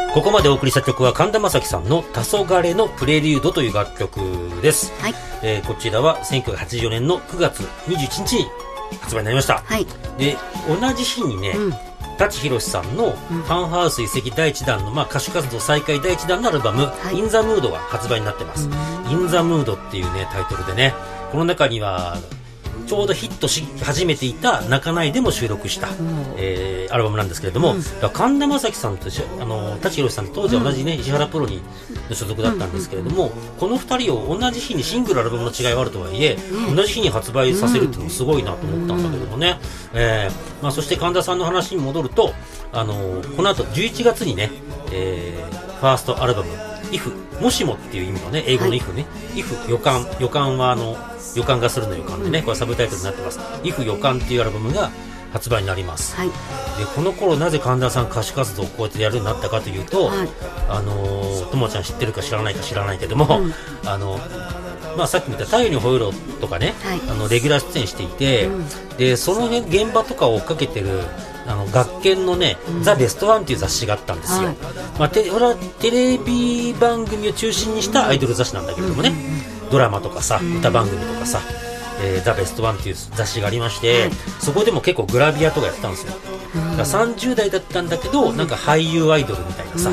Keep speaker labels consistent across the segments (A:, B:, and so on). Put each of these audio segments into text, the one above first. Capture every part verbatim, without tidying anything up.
A: ここまでお送りした曲は神田正輝さんの黄昏のプレリュードという楽曲です、はい。えー、こちらはせんきゅうひゃくはちじゅうよねんのくがつにじゅういちにちに発売になりました、はい。で同じ日にね、うん、舘ひろしさんのファンハウス移籍だいいちだんの、まあ、歌手活動再開だいいちだんのアルバム、はい、インザムードが発売になってます。インザムードっていうねタイトルでね、この中にはちょうどヒットし始めていた泣かないでも収録した、うん、えー、アルバムなんですけれども、うん、神田正輝さんとあの舘ひろしさんと当時は同じね、うん、石原プロにの所属だったんですけれども、うん、このふたりを同じ日にシングルアルバムの違いはあるとはいえ、うん、同じ日に発売させるっていうのもすごいなと思ったんだけどもね、うん、えーまあ、そして神田さんの話に戻ると、あのこの後じゅういちがつにね、えー、ファーストアルバム If もしもっていう意味のね、英語の If ね、はい、If 予感、予感はあの予感がするの予感でね、これはサブタイトルになってます。 If 予感っていうアルバムが発売になります、はい。でこの頃なぜ神田さん歌手活動をこうやってやるようになったかというと、はい、あのともちゃん知ってるか知らないか知らないけども、うん、あのまあ、さっき見た太陽にほえろとかね、はい、あのレギュラー出演していて、うん、でその現場とかを追っかけてるあの学研のね、うん、ザ・ベストワンっていう雑誌があったんですよ、はい。まあ、て俺はテレビ番組を中心にしたアイドル雑誌なんだけれどもね、うん、ドラマとかさ歌番組とかさ、えー、ザ・ベストワンっていう雑誌がありまして、はい、そこでも結構グラビアとかやってたんですよ。だからさんじゅうだいだったんだけど、なんか俳優アイドルみたいなさ、うん、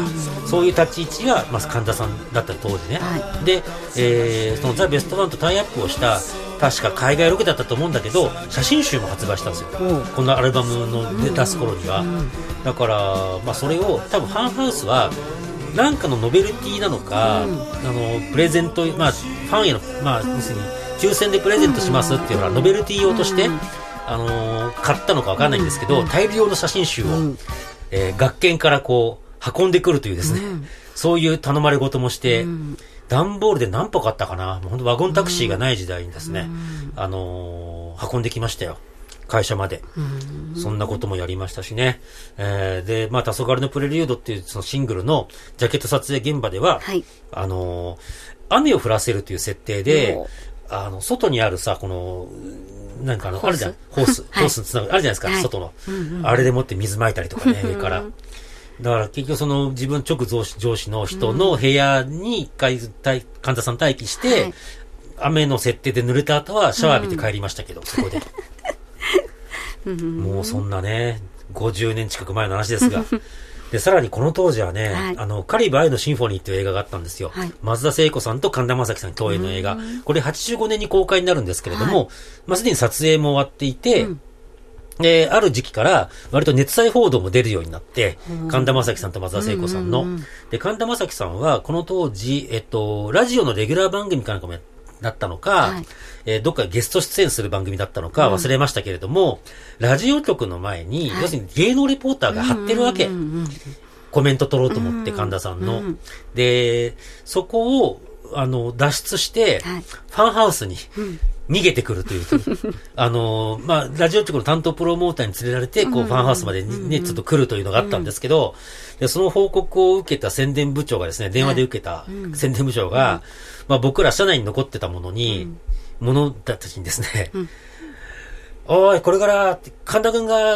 A: そういう立ち位置が、まあ、神田さんだった当時ね、はい。で、えー、そのザ・ベストワンとタイアップをした確か海外ロケだったと思うんだけど、写真集も発売したんですよ、このアルバムの出す頃には、うんうん、だから、まあ、それを多分ファンハウスはなんかのノベルティなのか、うん、あのプレゼント、まあ、ファンへの、まあ、要するに抽選でプレゼントしますっていうのはノベルティ用として、うん、あのー、買ったのか分かんないんですけど、うん、大量の写真集を、うん、えー、学研からこう運んでくるというですね、うん、そういう頼まれ事もして、うん、段ボールで何歩買ったかな、もう本当ワゴンタクシーがない時代にですね、うん、あのー、運んできましたよ、会社まで、うん、そんなこともやりましたしね、えー、で、まあ、黄昏のプレリュードっていうそのシングルのジャケット撮影現場では、はい、あのー、雨を降らせるという設定で、あの外にあるさ、このなんかあのあるじゃん、ホース、ホースつながるあるじゃないですか、はい、外の、うんうん、あれでもって水まいたりとかね、上から。だから結局その自分直上司、上司の人の部屋に一回神田さん待機して、はい、雨の設定で濡れた後はシャワー浴びて帰りましたけど、うん、そこでもうそんなねごじゅうねん近く前の話ですがでさらにこの当時はね、はい、あのカリブ愛のシンフォニーっていう映画があったんですよ、はい、松田聖子さんと神田正輝さん共演の映画、これはちじゅうごねんに公開になるんですけれども、はい、まあ、すでに撮影も終わっていて、うん、である時期から割と熱愛報道も出るようになって、うん、神田正輝さんと松田聖子さんの、うんうんうん、で神田正輝さんはこの当時、えっと、ラジオのレギュラー番組かなんかもやだったのか、はい、えー、どっかゲスト出演する番組だったのか忘れましたけれども、うん、ラジオ局の前に、はい、要するに芸能レポーターが貼ってるわけ、うんうんうんうん、コメント取ろうと思って神田さんの、うんうん、でそこをあの脱出して、はい、ファンハウスに逃げてくるという、うん、あのまあラジオ局の担当プロモーターに連れられてこう、うん、ファンハウスまでねちょっと来るというのがあったんですけど、うん、でその報告を受けた宣伝部長がですね、電話で受けた宣伝部長が、うん、まあ、僕ら社内に残ってたものに、うん、ものたちにですね、うん、おいこれから神田君が